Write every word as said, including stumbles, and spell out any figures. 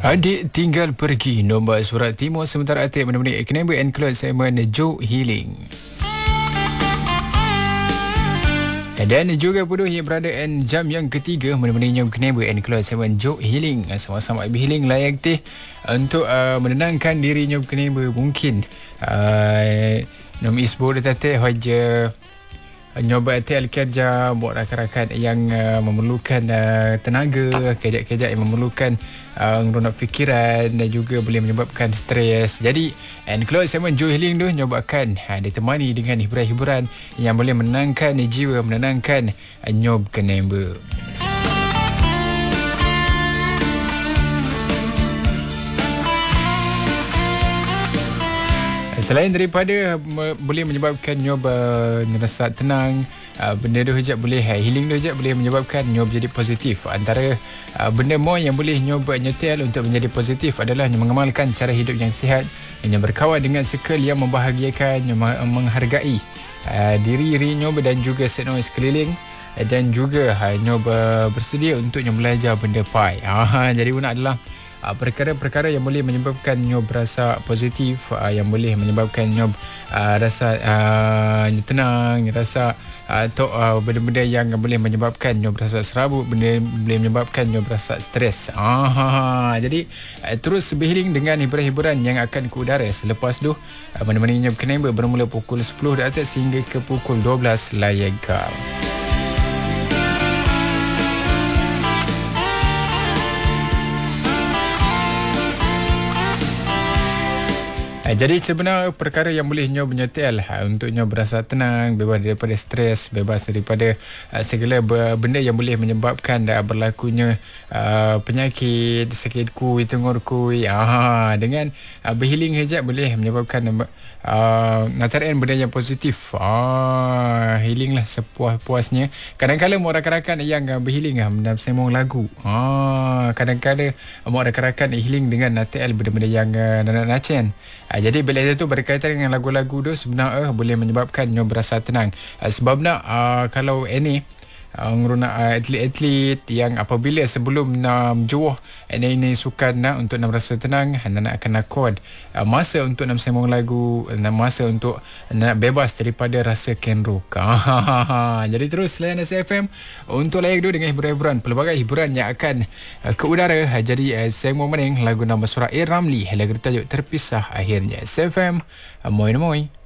Adik tinggal pergi nombor surat timur sementara Atik menemani Eknebe and Close segmen Joke Healing. Dan juga Puduh yang berada and jam yang ketiga menemani Nyom Kneba and Close segmen Joke Healing. Sama-sama healing layak teh untuk uh, menenangkan diri Nyom Kneba mungkin. Uh, Nyom Isbo dia tatih hoja nyoba tel kerja buat rakan-rakan yang uh, memerlukan uh, tenaga, kejap-kejap yang memerlukan uh, ngeronok fikiran dan juga boleh menyebabkan stres. Jadi and close segmen Joe Healing tu nyobakan uh, ditemani dengan hiburan-hiburan yang boleh menenangkan jiwa, menenangkan uh, nyob kenemba. Selain daripada uh, boleh menyebabkan nyob uh, rasa tenang, uh, benda tu hejap boleh uh, healing tu hejap boleh menyebabkan nyob jadi positif. Antara uh, benda more yang boleh nyob nyetel untuk menjadi positif adalah mengamalkan cara hidup yang sihat, yang berkawan dengan circle yang membahagiakan, yang menghargai uh, diri-diri nyob dan juga sekeliling sekeliling, dan juga uh, nyob uh, bersedia untuk nyob belajar benda pai. Uh, jadi guna adalah Uh, perkara-perkara yang boleh menyebabkan nyob rasa positif, uh, yang boleh menyebabkan nyob uh, rasa uh, tenang, rasa uh, to, uh, benda-benda yang boleh menyebabkan nyob rasa serabut, benda boleh menyebabkan nyob rasa stres. Ah, jadi uh, terus berhealing dengan hiburan-hiburan yang akan ke udara selepas tu uh, menemani Nyob Kneba bermula pukul sepuluh di atas hingga ke pukul dua belas layak kal. Jadi sebenarnya perkara yang boleh nyob menyetel untuk nyob berasa tenang, bebas daripada stres, bebas daripada uh, segala benda yang boleh menyebabkan uh, berlakunya uh, penyakit, sakit kuih, tengur kuih. Ah, dengan uh, berhealing hejap boleh menyebabkan uh, ngataran benda yang positif. Ah, healing lah sepuas-puasnya. Kadang-kadang mau rakan-rakan yang uh, berhealing uh, dalam semua lagu. Ah, kadang-kadang mau rakan-rakan healing dengan natal benda-benda yang uh, nak-nak Uh, jadi bila itu berkaitan dengan lagu-lagu tu sebenarnya uh, boleh menyebabkan nyob berasa tenang. Uh, sebab nak uh, kalau ini uh, nguruna uh, atlet-atlet yang apabila sebelum nak menjuah ini, ini sukan nak untuk nak berasa tenang, nak akan akord uh, masa untuk nak sembang lagu, nak masa untuk nak bebas daripada rasa kenrok. Jadi terus layan S F M untuk layak dulu dengan hiburan-hiburan, pelbagai hiburan yang akan uh, ke udara. Uh, jadi uh, sembang maning lagu nama surah A. Ramli, lagu tajuk Terpisah Akhirnya. S F M, uh, moi moi.